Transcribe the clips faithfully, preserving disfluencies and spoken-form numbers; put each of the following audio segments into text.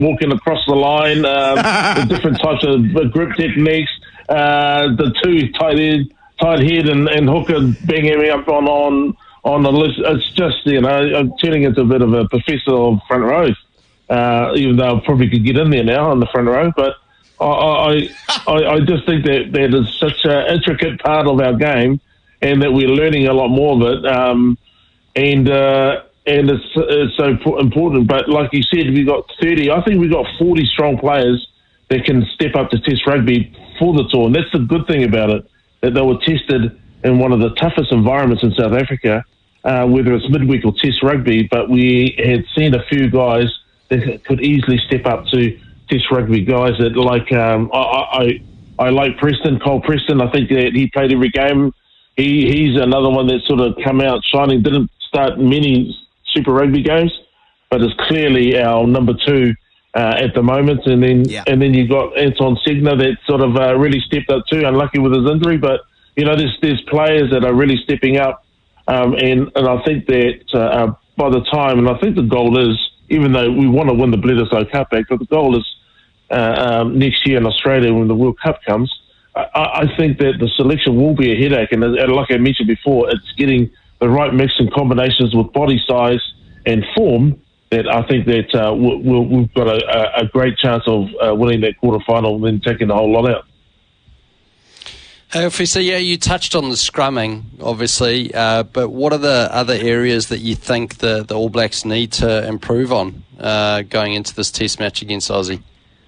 walking across the line, um, the different types of grip techniques, uh, the two tight head, tight head and, and hooker banging me up on, on, on the list. It's just, you know, I'm turning into a bit of a professor of front row, uh, even though I probably could get in there now on the front row. But I, I, I, I just think that that is such an intricate part of our game, and that we're learning a lot more of it. Um, and uh, and it's, it's so important. But like you said, we got thirty. I think we got forty strong players that can step up to Test rugby for the tour, and that's the good thing about it. That they were tested in one of the toughest environments in South Africa, uh, whether it's midweek or Test rugby. But we had seen a few guys that could easily step up to Test rugby guys that like um, I, I I like Preston, Cole Preston. I think that he played every game. He he's another one that sort of come out shining. Didn't start many Super Rugby games, but is clearly our number two uh, at the moment. And then yeah. and then you got Anton Segner that sort of uh, really stepped up too. Unlucky with his injury, but you know there's there's players that are really stepping up. Um, and and I think that uh, by the time, and I think the goal is, even though we want to win the Bledisloe Cup back, but the goal is uh, um, next year in Australia when the World Cup comes. I, I think that the selection will be a headache, and, and like I mentioned before, it's getting the right mix and combinations with body size and form that I think that uh, we'll, we've got a, a great chance of uh, winning that quarterfinal and then taking the whole lot out. Hey, Officer, yeah, you touched on the scrumming, obviously, uh, but what are the other areas that you think the, the All Blacks need to improve on uh, going into this Test match against Aussie?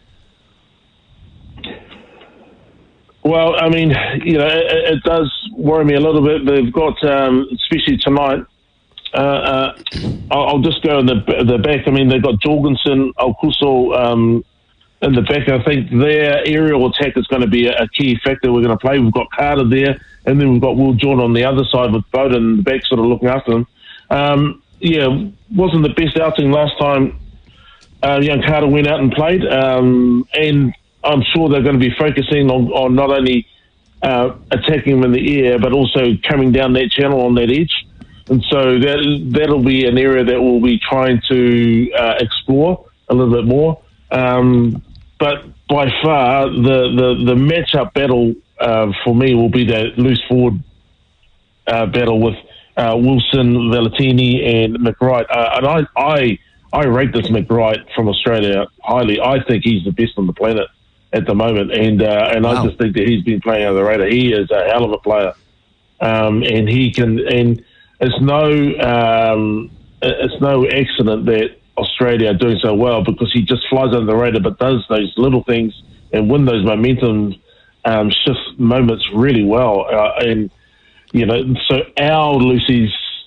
Well, I mean, you know, it, it does worry me a little bit. They've got, um, especially tonight, uh, uh, I'll, I'll just go in the, the back. I mean, they've got Jorgensen, Alcuso um, in the back. I think their aerial attack is going to be a, a key factor we're going to play. We've got Carter there, and then we've got Will Jordan on the other side with Bowden in the back sort of looking after them. Um, yeah, wasn't the best outing last time uh, young Carter went out and played, um, and I'm sure they're going to be focusing on, on not only uh, attacking them in the air, but also coming down that channel on that edge. And so that, that'll be an area that we'll be trying to uh, explore a little bit more. Um, but by far, the, the, the matchup battle uh, for me will be that loose forward uh, battle with uh, Wilson, Valentini, and McWright. Uh, and I, I, I rate this McWright from Australia highly. I think he's the best on the planet at the moment, and uh, and wow. I just think that he's been playing under the radar. He is a hell of a player, um, and he can. And it's no um, it's no accident that Australia are doing so well, because he just flies under the radar, but does those little things and win those momentum um, shift moments really well. Uh, and you know, so our Lucy's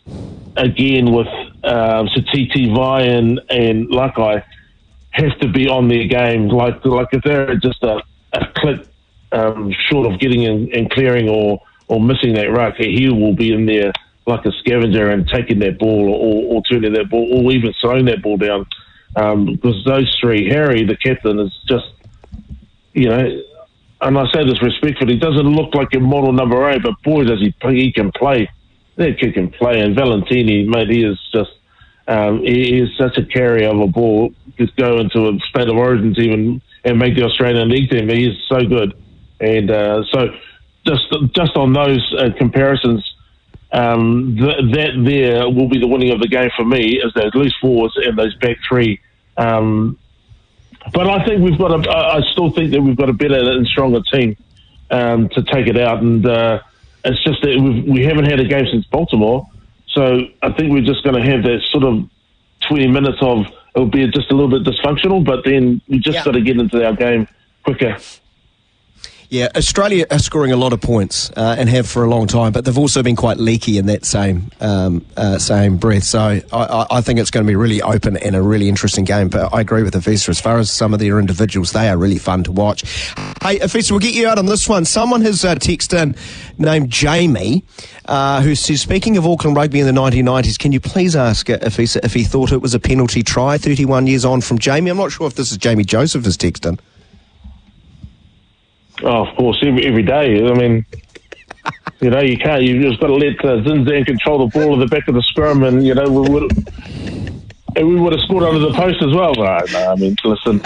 again with um, Satiti Vai and and Lakai have to be on their game. Like like if they're just a, a click um, short of getting in and clearing or, or missing that ruck, he will be in there like a scavenger and taking that ball or, or turning that ball or even throwing that ball down. Um, because those three, Harry, the captain, is just, you know, and I say this respectfully, he doesn't look like a model number eight, but boy, does he play, he can play. That kid can play. And Valentini, mate, he is just, um, he is such a carrier of a ball. Just go into a state of origin team and, and make the Australian league team. He is so good. And uh, so just just on those uh, comparisons, um, th- that there will be the winning of the game for me, is those loose forwards and those back three. Um, but I think we've got a, I still think that we've got a better and stronger team um, to take it out. And uh, it's just that we've, we haven't had a game since Baltimore. So I think we're just going to have that sort of twenty minutes of, it'll be just a little bit dysfunctional, but then we just yeah. got to get into our game quicker. Yeah, Australia are scoring a lot of points uh, and have for a long time, but they've also been quite leaky in that same um, uh, same breath. So I, I, I think it's going to be really open and a really interesting game. But I agree with Afisa. As far as some of their individuals, they are really fun to watch. Hey, Afisa, we'll get you out on this one. Someone has uh, texted in named Jamie, uh, who says, speaking of Auckland rugby in the nineteen nineties, can you please ask uh, Afisa if he thought it was a penalty try thirty-one years on from Jamie? I'm not sure if this is Jamie Joseph has texted in. Oh, of course, every, every day. I mean, you know, you can't. You've just got to let uh, Zinzan control the ball at the back of the scrum, and you know, we would. and we would have scored under the post as well. No, no, I mean, listen,